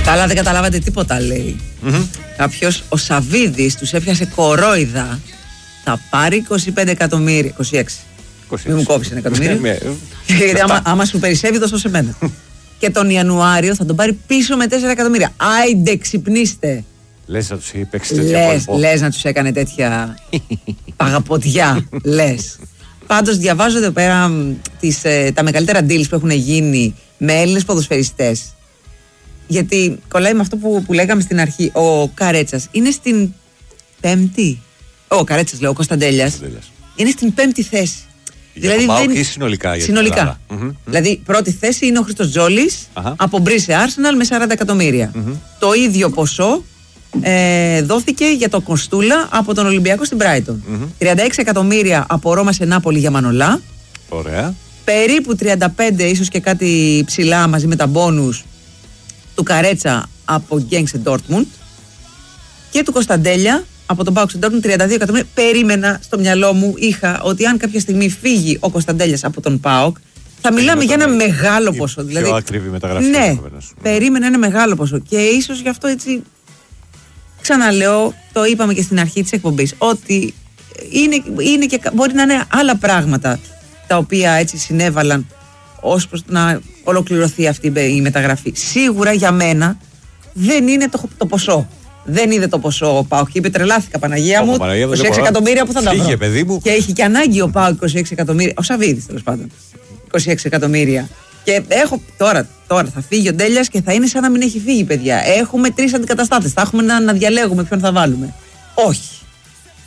Καλά, δεν καταλάβατε τίποτα, λέει. Κάποιος, ο Σαβίδης, τους έπιασε κορόιδα. Θα πάρει 25 εκατομμύρια. 26. Μην μου κόψει ένα εκατομμύριο. Γιατί άμα σου περισσεύει, δώσω σε μένα. Και τον Ιανουάριο θα τον πάρει πίσω με 4 εκατομμύρια. Άιντε, ξυπνήστε. Λες να τους έχει παίξει τέτοια κόλπο. Λες να τους έκανε τέτοια παγαποτιά. Λες. Πάντως διαβάζω εδώ πέρα τα μεγαλύτερα deals που έχουν γίνει με Έλληνες ποδοσφαιριστές. Γιατί κολλάει με αυτό που λέγαμε στην αρχή. Ο Καρέτσας είναι στην 5η. Ο Καρέτσας, λέω, ο Κωνσταντέλιας. Είναι στην 5η θέση. Για δηλαδή δεν... ή συνολικά. Συνολικά. Δηλαδή πρώτη θέση είναι ο Χρήστος Τζόλης από Μπρι σε Arsenal με 40 εκατομμύρια. Το ίδιο ποσό δόθηκε για το Κοστούλα από τον Ολυμπιακό στην Brighton. 36 εκατομμύρια από Ρώμα σε Νάπολη για Μανολά. Ωραία. Περίπου 35, ίσως και κάτι ψηλά μαζί με τα μπόνους του Καρέτσα από Γκένγκ σε Ντόρτμουντ. Και του Κωνσταντέλια από τον ΠΑΟΚ σε Ντόρτμουντ 32 εκατομμύρια. Περίμενα στο μυαλό μου, είχα ότι αν κάποια στιγμή φύγει ο Κωνσταντέλιας από τον ΠΑΟΚ, θα μιλάμε για ένα μεγάλο ποσό. Δηλαδή, πιο ακριβή μεταγραφή. Ναι, περίμενα ένα μεγάλο ποσό. Και ίσως γι' αυτό έτσι. Ξαναλέω, το είπαμε και στην αρχή της εκπομπής, ότι είναι και μπορεί να είναι άλλα πράγματα τα οποία έτσι συνέβαλαν ως προς να ολοκληρωθεί αυτή η μεταγραφή. Σίγουρα για μένα δεν είναι το ποσό. Δεν είδε το ποσό ο ΠΑΟΚ και είπε τρελάθηκα Παναγία μου, 26 εκατομμύρια που θα τα βρω. Παιδί μου. Και έχει και ανάγκη ο ΠΑΟΚ 26 εκατομμύρια, ο Σαβίδης τέλος πάντων, 26 εκατομμύρια. Και έχω τώρα θα φύγει ο Ντέλιας και θα είναι σαν να μην έχει φύγει, παιδιά. Έχουμε 3 αντικαταστάτες. Θα έχουμε να διαλέγουμε ποιον θα βάλουμε. Όχι.